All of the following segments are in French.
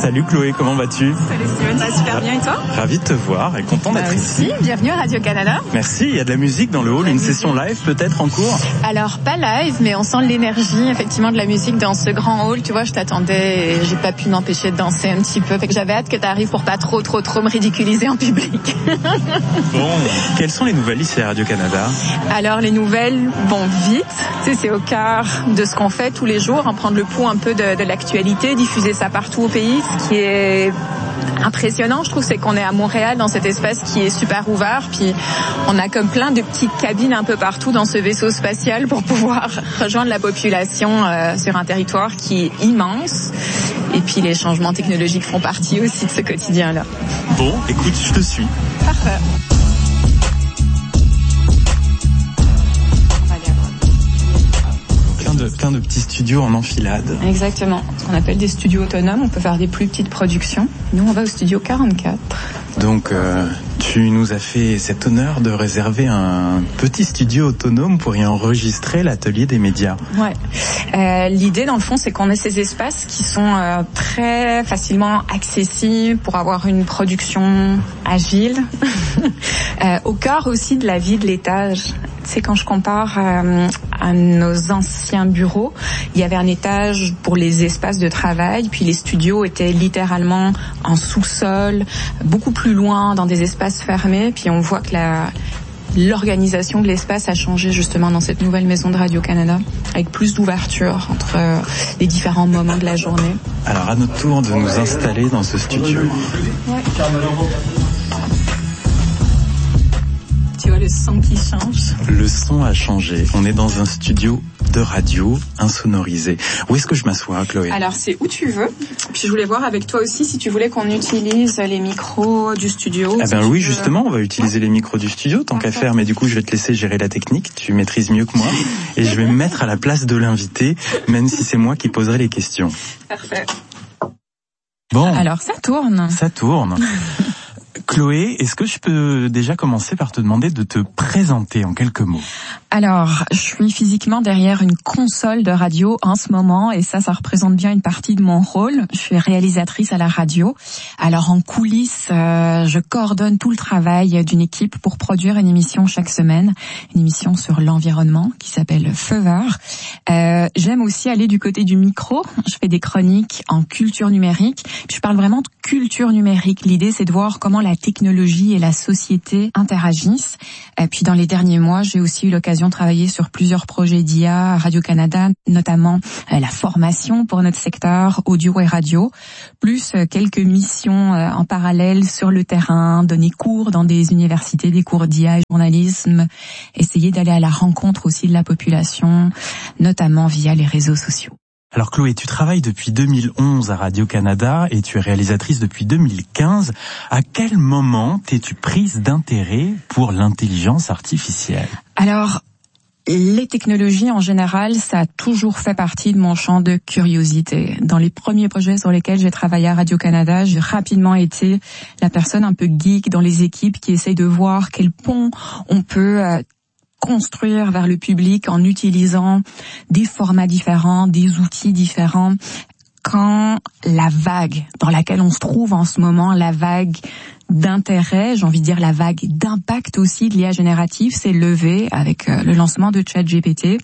Salut Chloé, comment vas-tu? Salut Steven, ça va super bien et toi? Ravi de te voir et content d'être ici. Bienvenue à Radio-Canada. Merci, il y a de la musique dans le hall, une session live peut-être en cours? Alors pas live, mais on sent l'énergie effectivement de la musique dans ce grand hall. Tu vois, je t'attendais et j'ai pas pu m'empêcher de danser un petit peu. Fait que j'avais hâte que tu arrives pour pas trop me ridiculiser en public. Bon, quelles sont les nouvelles ici à Radio-Canada? Alors les nouvelles vont vite, tu sais, c'est au cœur de ce qu'on fait tous les jours, en prendre le pouls un peu de l'actualité, diffuser ça partout au pays. Ce qui est impressionnant, je trouve, c'est qu'on est à Montréal dans cet espace qui est super ouvert, puis on a comme plein de petites cabines un peu partout dans ce vaisseau spatial pour pouvoir rejoindre la population sur un territoire qui est immense. Et puis les changements technologiques font partie aussi de ce quotidien-là. Bon, écoute, je te suis. Parfait. Plein de petits studios en enfilade. Exactement. Ce qu'on appelle des studios autonomes. On peut faire des plus petites productions. Nous, on va au studio 44. Donc, tu nous as fait cet honneur de réserver un petit studio autonome pour y enregistrer l'atelier des médias. Ouais. L'idée, dans le fond, c'est qu'on ait ces espaces qui sont très facilement accessibles pour avoir une production agile. Au cœur aussi de la vie de l'étage. Tu sais, quand je compare à nos anciens bureaux, il y avait un étage pour les espaces de travail, puis les studios étaient littéralement en sous-sol, beaucoup plus loin, dans des espaces fermés, puis on voit que l'organisation de l'espace a changé justement dans cette nouvelle maison de Radio-Canada, avec plus d'ouverture entre les différents moments de la journée. Alors à notre tour de nous installer dans ce studio. Ouais. Tu vois le son qui change. Le son a changé. On est dans un studio de radio insonorisé. Où est-ce que je m'assois, Chloé? Alors, c'est où tu veux. Puis je voulais voir avec toi aussi si tu voulais qu'on utilise les micros du studio. Ah ben oui, justement, on va utiliser les micros du studio, tant qu'à faire. Mais du coup, je vais te laisser gérer la technique. Tu maîtrises mieux que moi. Et je vais me mettre à la place de l'invité, même si c'est moi qui poserai les questions. Parfait. Bon. Alors, ça tourne. Ça tourne. Chloé, est-ce que je peux déjà commencer par te demander de te présenter en quelques mots? Alors, je suis physiquement derrière une console de radio en ce moment et ça représente bien une partie de mon rôle. Je suis réalisatrice à la radio. Alors, en coulisses, je coordonne tout le travail d'une équipe pour produire une émission chaque semaine, une émission sur l'environnement qui s'appelle Feu vert. J'aime aussi aller du côté du micro. Je fais des chroniques en culture numérique. Je parle vraiment de culture numérique. L'idée, c'est de voir comment la technologie et la société interagissent. Et puis, dans les derniers mois, j'ai aussi eu l'occasion de travailler sur plusieurs projets d'IA à Radio-Canada, notamment la formation pour notre secteur audio et radio, plus quelques missions en parallèle sur le terrain, donner cours dans des universités, des cours d'IA et journalisme, essayer d'aller à la rencontre aussi de la population, notamment via les réseaux sociaux. Alors Chloé, tu travailles depuis 2011 à Radio-Canada et tu es réalisatrice depuis 2015. À quel moment t'es-tu prise d'intérêt pour l'intelligence artificielle? Alors, les technologies en général, ça a toujours fait partie de mon champ de curiosité. Dans les premiers projets sur lesquels j'ai travaillé à Radio-Canada, j'ai rapidement été la personne un peu geek dans les équipes qui essaye de voir quel pont on peut construire vers le public en utilisant des formats différents, des outils différents. Quand la vague dans laquelle on se trouve en ce moment, la vague d'intérêt, j'ai envie de dire la vague d'impact aussi de l'IA générative s'est levée avec le lancement de ChatGPT.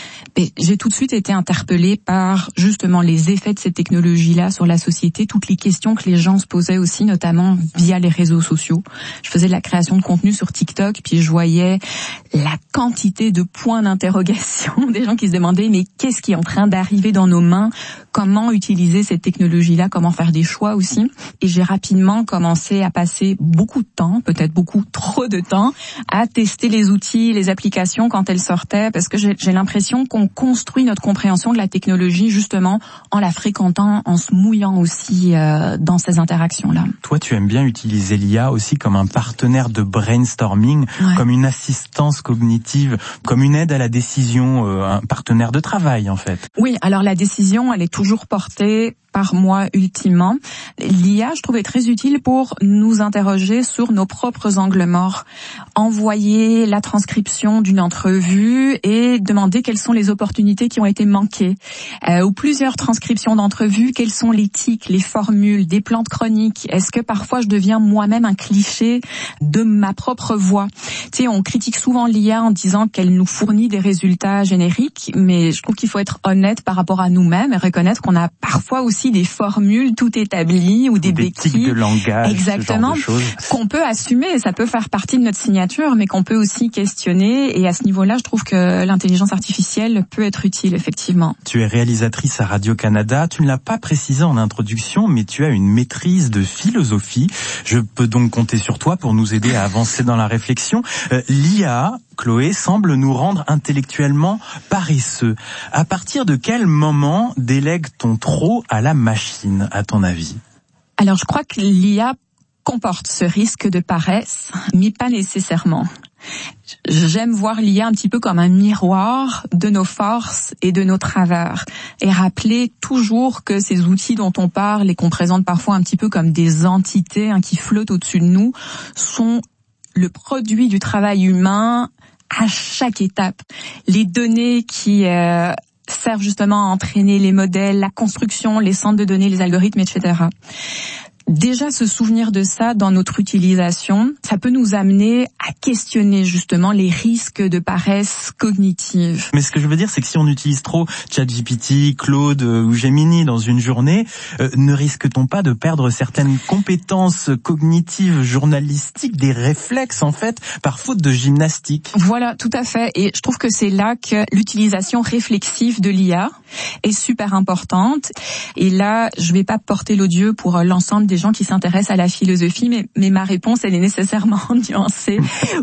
Et j'ai tout de suite été interpellée par justement les effets de cette technologie-là sur la société, toutes les questions que les gens se posaient aussi, notamment via les réseaux sociaux. Je faisais de la création de contenu sur TikTok, puis je voyais la quantité de points d'interrogation des gens qui se demandaient mais qu'est-ce qui est en train d'arriver dans nos mains? Comment utiliser cette technologie-là? Comment faire des choix aussi? Et j'ai rapidement commencé à passer beaucoup de temps, peut-être beaucoup trop de temps, à tester les outils, les applications quand elles sortaient, parce que j'ai l'impression qu'on construit notre compréhension de la technologie justement en la fréquentant, en se mouillant aussi dans ces interactions-là. Toi, tu aimes bien utiliser l'IA aussi comme un partenaire de brainstorming, ouais, comme une assistance cognitive, comme une aide à la décision, un partenaire de travail en fait. Oui, alors la décision, elle est toujours portée par moi ultimement. L'IA, je trouve, est très utile pour nous interroger sur nos propres angles morts. Envoyer la transcription d'une entrevue et demander quelles sont les opportunités qui ont été manquées. Ou plusieurs transcriptions d'entrevues, quels sont les tics, les formules, des plans de chronique. Est-ce que parfois je deviens moi-même un cliché de ma propre voix? Tu sais, on critique souvent l'IA en disant qu'elle nous fournit des résultats génériques, mais je trouve qu'il faut être honnête par rapport à nous-mêmes et reconnaître qu'on a parfois aussi des formules tout établies ou des béquilles. Tics de langage, exactement, ce genre de choses. Qu'on peut assumer, ça peut faire partie de notre signature, mais qu'on peut aussi questionner. Et à ce niveau-là, je trouve que l'intelligence artificielle peut être utile, effectivement. Tu es réalisatrice à Radio-Canada. Tu ne l'as pas précisé en introduction, mais tu as une maîtrise de philosophie. Je peux donc compter sur toi pour nous aider à avancer dans la réflexion. L'IA, Chloé, semble nous rendre intellectuellement paresseux. À partir de quel moment délègue-t-on trop à la machine, à ton avis? Alors, je crois que l'IA comporte ce risque de paresse, mais pas nécessairement. J'aime voir l'IA un petit peu comme un miroir de nos forces et de nos travers et rappeler toujours que ces outils dont on parle et qu'on présente parfois un petit peu comme des entités qui flottent au-dessus de nous sont le produit du travail humain à chaque étape. Les données qui servent justement à entraîner les modèles, la construction, les centres de données, les algorithmes, etc. Déjà, se souvenir de ça dans notre utilisation, ça peut nous amener à questionner justement les risques de paresse cognitive. Mais ce que je veux dire, c'est que si on utilise trop ChatGPT, Claude ou Gemini dans une journée, ne risque-t-on pas de perdre certaines compétences cognitives, journalistiques, des réflexes en fait, par faute de gymnastique? Voilà, tout à fait. Et je trouve que c'est là que l'utilisation réflexive de l'IA est super importante. Et là, je vais pas porter l'odieux pour l'ensemble des gens qui s'intéressent à la philosophie, mais ma réponse, elle est nécessairement nuancée.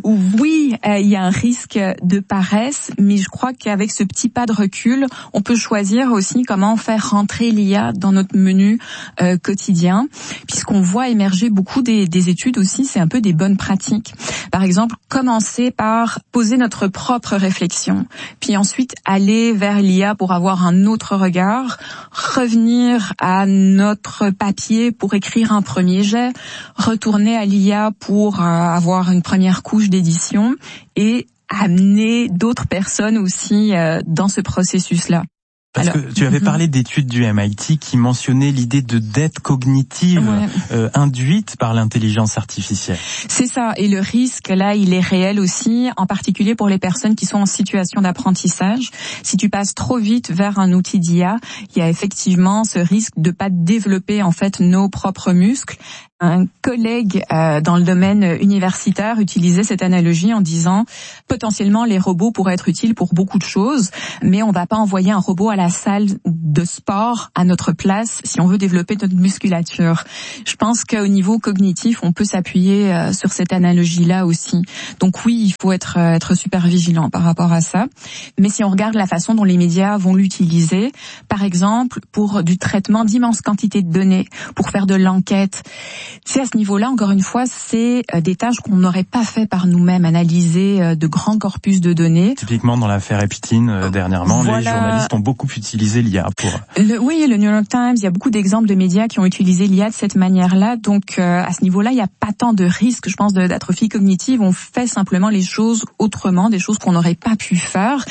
Oui, il y a un risque de paresse, mais je crois qu'avec ce petit pas de recul, on peut choisir aussi comment faire rentrer l'IA dans notre menu quotidien, puisqu'on voit émerger beaucoup des études aussi, c'est un peu des bonnes pratiques. Par exemple, commencer par poser notre propre réflexion, puis ensuite aller vers l'IA pour avoir un autre regard, revenir à notre papier pour écrire un premier jet, retourner à l'IA pour avoir une première couche d'édition et amener d'autres personnes aussi dans ce processus-là. Parce que tu avais parlé d'études du MIT qui mentionnaient l'idée de dette cognitive induite par l'intelligence artificielle. C'est ça, et le risque là, il est réel aussi, en particulier pour les personnes qui sont en situation d'apprentissage. Si tu passes trop vite vers un outil d'IA, il y a effectivement ce risque de pas développer en fait nos propres muscles. Un collègue dans le domaine universitaire utilisait cette analogie en disant potentiellement les robots pourraient être utiles pour beaucoup de choses, mais on va pas envoyer un robot à la salle de sport à notre place si on veut développer notre musculature. Je pense qu'au niveau cognitif, on peut s'appuyer sur cette analogie-là aussi. Donc oui, il faut être super vigilant par rapport à ça. Mais si on regarde la façon dont les médias vont l'utiliser, par exemple pour du traitement d'immenses quantités de données, pour faire de l'enquête, c'est à ce niveau-là, encore une fois, c'est des tâches qu'on n'aurait pas fait par nous-mêmes, analyser de grands corpus de données. Typiquement dans l'affaire Epstein dernièrement, voilà. Les journalistes ont beaucoup utilisé l'IA pour... Oui, le New York Times, il y a beaucoup d'exemples de médias qui ont utilisé l'IA de cette manière-là. Donc à ce niveau-là, il n'y a pas tant de risques, je pense, d'atrophie cognitive. On fait simplement les choses autrement, des choses qu'on n'aurait pas pu faire.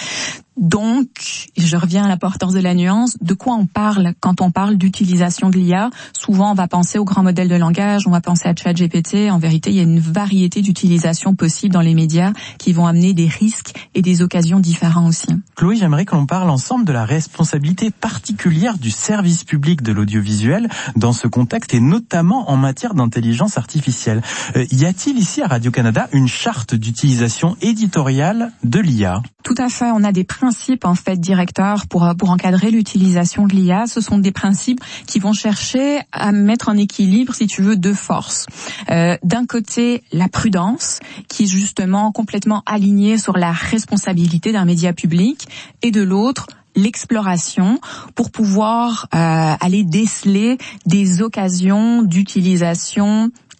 Donc, je reviens à l'importance de la nuance. De quoi on parle quand on parle d'utilisation de l'IA? Souvent, on va penser aux grands modèles de langage, on va penser à ChatGPT. En vérité, il y a une variété d'utilisations possibles dans les médias qui vont amener des risques et des occasions différents aussi. Chloé, j'aimerais que l'on parle ensemble de la responsabilité particulière du service public de l'audiovisuel dans ce contexte et notamment en matière d'intelligence artificielle. Y a-t-il ici à Radio-Canada une charte d'utilisation éditoriale de l'IA? Tout à fait, on a des principes en fait directeurs pour encadrer l'utilisation de l'IA. Ce sont des principes qui vont chercher à mettre en équilibre, si tu veux, deux forces. D'un côté, la prudence, qui est justement complètement alignée sur la responsabilité d'un média public, et de l'autre, l'exploration pour pouvoir aller déceler des occasions d'utilisation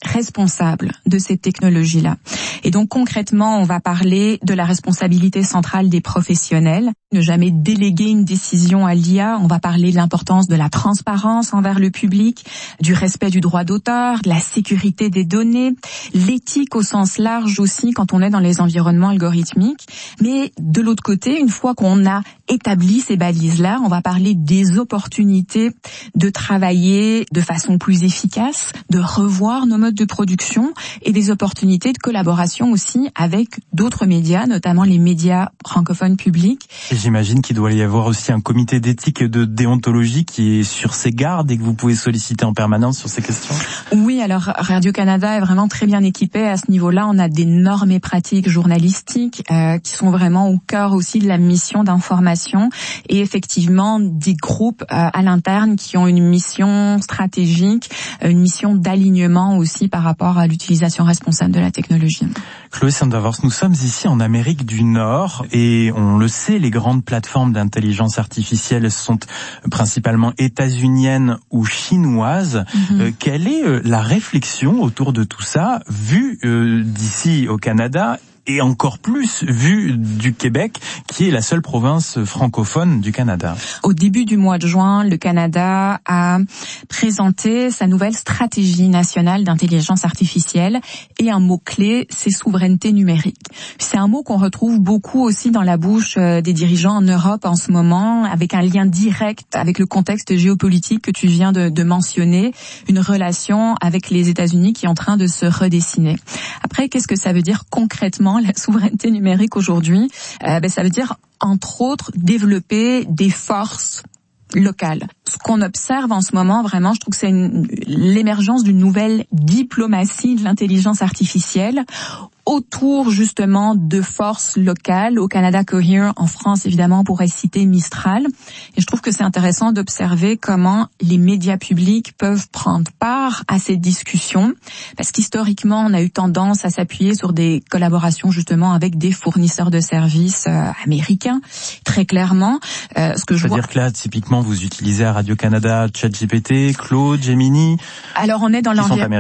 responsable de cette technologie-là. Et donc concrètement, on va parler de la responsabilité centrale des professionnels, ne jamais déléguer une décision à l'IA. On va parler de l'importance de la transparence envers le public, du respect du droit d'auteur, de la sécurité des données, l'éthique au sens large aussi quand on est dans les environnements algorithmiques. Mais de l'autre côté, une fois qu'on a établi ces balises-là, on va parler des opportunités de travailler de façon plus efficace, de revoir nos modes de production et des opportunités de collaboration aussi avec d'autres médias, notamment les médias francophones publics. Et j'imagine qu'il doit y avoir aussi un comité d'éthique et de déontologie qui est sur ses gardes et que vous pouvez solliciter en permanence sur ces questions. Oui, alors Radio-Canada est vraiment très bien équipé à ce niveau-là. On a des normes et pratiques journalistiques qui sont vraiment au cœur aussi de la mission d'information et effectivement des groupes à l'interne qui ont une mission stratégique, une mission d'alignement aussi par rapport à l'utilisation responsable de la technologie. Chloé Sandervorst, nous sommes ici en Amérique du Nord et on le sait, les grandes plateformes d'intelligence artificielle sont principalement états-uniennes ou chinoises. Quelle est la réflexion autour de tout ça, vue d'ici au Canada et encore plus vu du Québec, qui est la seule province francophone du Canada? Au début du mois de juin, le Canada a présenté sa nouvelle stratégie nationale d'intelligence artificielle et un mot-clé, c'est souveraineté numérique. C'est un mot qu'on retrouve beaucoup aussi dans la bouche des dirigeants en Europe en ce moment, avec un lien direct avec le contexte géopolitique que tu viens de mentionner, une relation avec les États-Unis qui est en train de se redessiner. Après, qu'est-ce que ça veut dire concrètement la souveraineté numérique aujourd'hui? Ça veut dire, entre autres, développer des forces locales. Ce qu'on observe en ce moment, vraiment, je trouve que c'est l'émergence d'une nouvelle diplomatie de l'intelligence artificielle autour justement de forces locales. Au Canada, Cohere, en France évidemment on pourrait citer Mistral. Et je trouve que c'est intéressant d'observer comment les médias publics peuvent prendre part à ces discussions, parce qu'historiquement on a eu tendance à s'appuyer sur des collaborations justement avec des fournisseurs de services américains, très clairement. C'est-à-dire que là, typiquement, vous utilisez à Radio-Canada ChatGPT, Claude, Gemini. Alors on est dans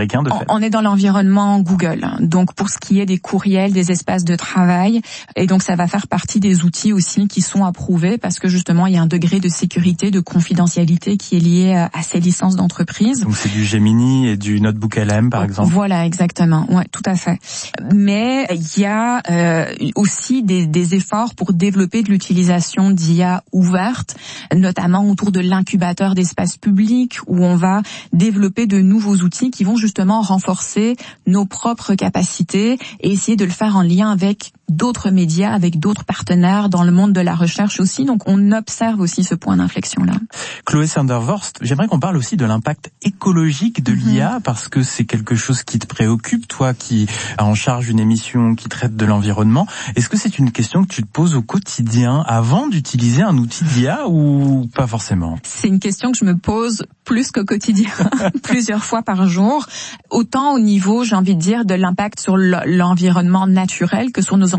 l'environnement Google. Donc pour ce qui est des courriels, des espaces de travail, et donc ça va faire partie des outils aussi qui sont approuvés parce que justement il y a un degré de sécurité, de confidentialité qui est lié à ces licences d'entreprise. Donc c'est du Gemini et du Notebook LM par exemple. Voilà, exactement. Ouais, tout à fait. Mais il y a aussi des efforts pour développer de l'utilisation d'IA ouverte, notamment autour de l'incubateur d'espace public où on va développer de nouveaux outils qui vont justement renforcer nos propres capacités et essayer de le faire en lien avec d'autres médias, avec d'autres partenaires dans le monde de la recherche aussi. Donc on observe aussi ce point d'inflexion-là. Chloé Sandervorst, j'aimerais qu'on parle aussi de l'impact écologique de l'IA, parce que c'est quelque chose qui te préoccupe, toi qui as en charge une émission qui traite de l'environnement. Est-ce que c'est une question que tu te poses au quotidien avant d'utiliser un outil d'IA ou pas forcément? C'est une question que je me pose plus qu'au quotidien, plusieurs fois par jour. Autant au niveau, j'ai envie de dire, de l'impact sur l'environnement naturel que sur nos